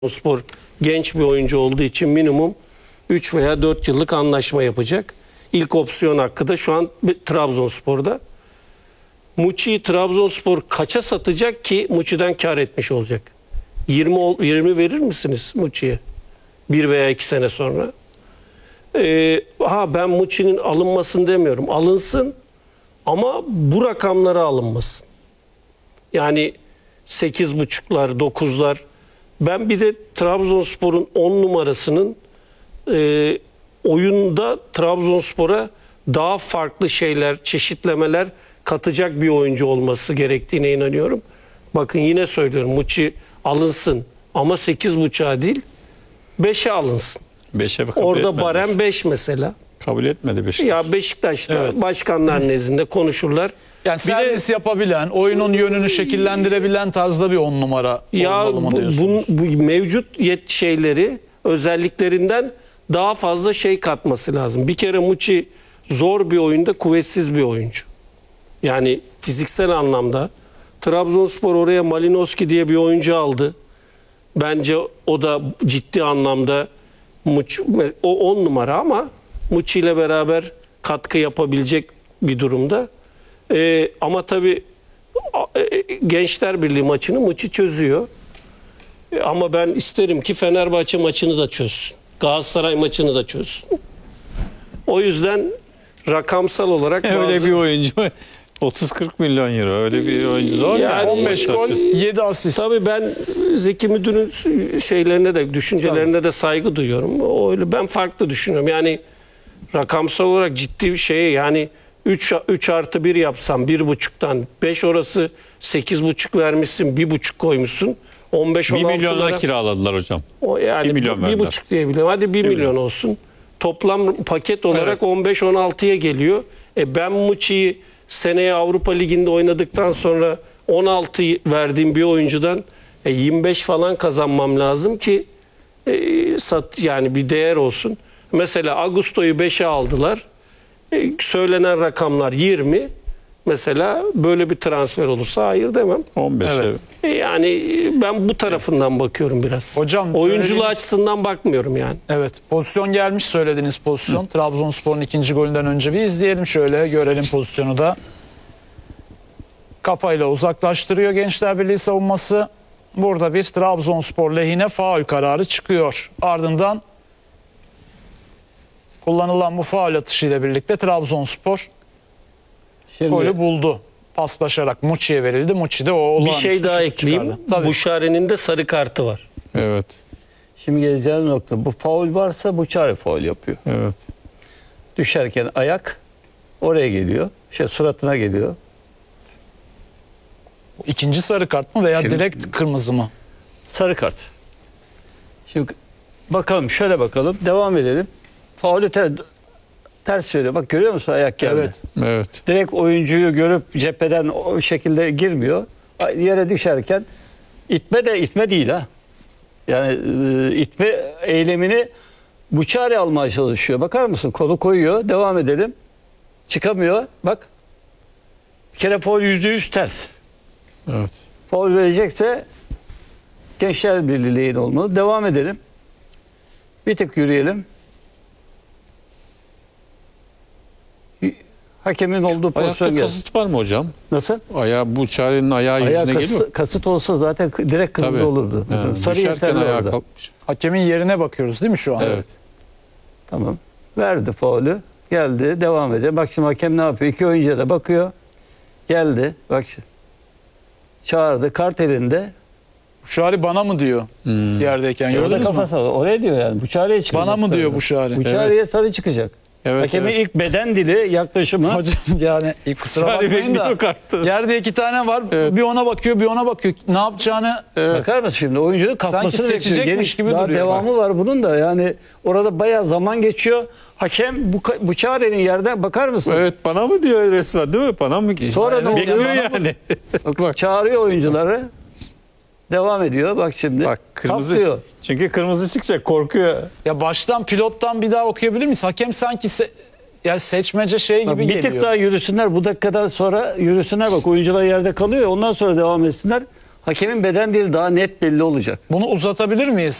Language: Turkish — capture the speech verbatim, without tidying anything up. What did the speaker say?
Trabzonspor genç bir oyuncu olduğu için minimum üç veya dört yıllık anlaşma yapacak. İlk opsiyon hakkı da şu an Trabzonspor'da. Muçi'yi Trabzonspor kaça satacak ki Muçi'den kar etmiş olacak? yirmi, yirmi verir misiniz Muçi'ye? Bir veya iki sene sonra. Ee, ha ben Muçi'nin alınmasın demiyorum. Alınsın ama bu rakamlara alınmasın. Yani sekiz buçuklar, dokuzlar. Ben bir de Trabzonspor'un on numarasının e, oyunda Trabzonspor'a daha farklı şeyler, çeşitlemeler katacak bir oyuncu olması gerektiğine inanıyorum. Bakın yine söylüyorum, Muçi alınsın ama sekiz buçuğa değil beşe alınsın. beşe kabul Orada etmedi. barem beş mesela. Kabul etmedi Beşiktaş. Ya Beşiktaş'ta Evet. başkanlar nezdinde konuşurlar. Yani Bir servis de- yapabilen, oyunun yönünü şekillendirebilen tarzda bir on numara Ya olmalı mı bu, diyorsunuz? bu, bu mevcut yet şeyleri, özelliklerinden daha fazla şey katması lazım. Bir kere Muçi zor bir oyunda kuvvetsiz bir oyuncu. Yani fiziksel anlamda Trabzonspor oraya Malinowski diye bir oyuncu aldı. Bence o da ciddi anlamda Muçi, o on numara ama Muçi ile beraber katkı yapabilecek bir durumda. Ee, ama tabii Gençler Birliği maçını Muçi çözüyor. E, Ama ben isterim ki Fenerbahçe maçını da çözsün. Galatasaray maçını da çözsün. O yüzden rakamsal olarak Öyle bazı- bir oyuncu otuz kırk milyon euro. Öyle bir oyuncu zor. Yani ya. on beş gol, yedi asist. Tabii ben Zeki Müdür'ün şeylerine de, düşüncelerine de saygı duyuyorum. O öyle, ben farklı düşünüyorum. Yani rakamsal olarak ciddi bir şey, yani üç artı bir yapsam bir buçuktan beş orası sekiz buçuk vermişsin, bir buçuk koymuşsun. on beş bir on milyona altılara kiraladılar hocam. o yani bir milyon bir verdiler. buçuk diyebilirim. Hadi bir milyon olsun. Toplam paket olarak Evet. on beş on altıya geliyor. E ben Muçi'yi seneye Avrupa Ligi'nde oynadıktan sonra on altı verdiğim bir oyuncudan e yirmi beş falan kazanmam lazım ki e, sat yani bir değer olsun. Mesela Augusto'yu beşe aldılar. E, söylenen rakamlar yirmi. Mesela böyle bir transfer olursa hayır demem. on beş. Evet. E, Yani ben bu tarafından bakıyorum biraz. Hocam, oyunculuğu söylediğiniz- açısından bakmıyorum yani. Evet, pozisyon gelmiş, söylediğiniz pozisyon. Trabzonspor'un ikinci golünden önce bir izleyelim şöyle, görelim pozisyonu da. Kafayla uzaklaştırıyor Gençler Birliği savunması. Burada bir Trabzonspor lehine faul kararı çıkıyor. Ardından kullanılan bu faul atışıyla birlikte Trabzonspor Şimdi golü buldu. Paslaşarak Muçi'ye verildi. Muçi de o Bir olağanüstü şey daha şutu ekleyeyim. çıkardı. Tabii. Buşare'nin de sarı kartı var. Evet. şimdi geleceğim nokta. Bu faul varsa bu çare faul yapıyor. Evet. Düşerken ayak oraya geliyor. Şey suratına geliyor. İkinci sarı kart mı veya Şimdi- direkt kırmızı mı? Sarı kart. Şimdi bakalım, şöyle bakalım. Devam edelim. Faulü ter, ters veriyor. Bak görüyor musun, ayak geldi. Evet. Evet. Direkt oyuncuyu görüp cepheden o şekilde girmiyor. Yere düşerken itme de itme değil ha. Yani e, itme eylemini bu çare almaya çalışıyor. Bakar mısın? Kolu koyuyor. Devam edelim. Çıkamıyor. Bak. Bir kere faul yüzde yüz ters. Evet. Faul verecekse Gençler Birliği lehine olmalı. Devam edelim. Bir tık yürüyelim. Y- Hakemin olduğu pozisyon Ayakta geldi. kasıt var mı hocam? Nasıl? Ayağı, bu çarenin ayağı Ayağı yüzüne kasıt, geliyor. kasıt olsa zaten k- direkt kırmızı Tabii. olurdu. Yani Sarı düşerken yeterli ayağa orada. kalkmış. Hakemin yerine bakıyoruz değil mi şu an? Evet. Tamam. Verdi faulü. Geldi. Devam ediyor. Bak şimdi hakem ne yapıyor? İki oyuncuya da bakıyor. Geldi. Bak şimdi. Çağırdı. Kart elinde. Buşari bana mı diyor Hmm. yerdeyken, Orada gördünüz mü? kafası var. Oraya diyor yani. Bu çareye çıkacak. Bana mı sarı. diyor Buşari? Bu çareye sarı çıkacak. Evet, Hakemin evet. ilk beden dili yaklaşımı. Hocam yani kusura Buşari bakmayın da bekliyor kartı. yerde iki tane var, Evet. bir ona bakıyor bir ona bakıyor, ne yapacağını Bakar mısın şimdi? Oyuncunun kapmasını Sanki bekliyor. seçecekmiş gibi daha duruyor. devamı var bunun da. Yani orada bayağı zaman geçiyor. Hakem bu, ka- bu çarenin yerden bakar mısın? Evet, bana mı diyor resmen değil mi? Bana mı? Sonra ne oluyor? Bekliyor Bana mı? yani. Bak, çağırıyor oyuncuları. Devam ediyor. Bak şimdi. Bak kırmızı. Kaplıyor. Çünkü kırmızı çıkacak, korkuyor. ya baştan pilottan bir daha okuyabilir miyiz? Hakem sanki se- ya seçmece şey Bak, gibi bir geliyor. tık daha yürüsünler. Bu dakikadan sonra yürüsünler. Bak oyuncular yerde kalıyor. Ondan sonra devam etsinler. hakemin beden dili daha net belli olacak. Bunu uzatabilir miyiz?